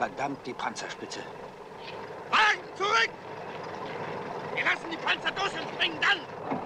Verdammt, die Panzerspitze. Wagen zurück! Wir lassen die Panzer durch und springen dann!